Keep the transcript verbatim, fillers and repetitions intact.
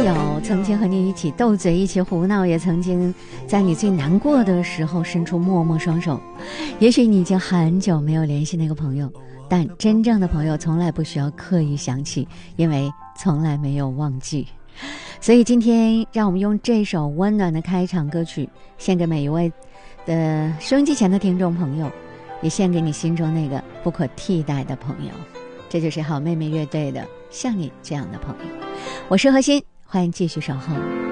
友，曾经和你一起斗嘴，一起胡闹，也曾经在你最难过的时候伸出默默双手。也许你已经很久没有联系那个朋友，但真正的朋友从来不需要刻意想起，因为从来没有忘记。所以今天让我们用这首温暖的开场歌曲献给每一位的收音机前的听众朋友，也献给你心中那个不可替代的朋友。这就是好妹妹乐队的像你这样的朋友。我是何欣，欢迎继续守候。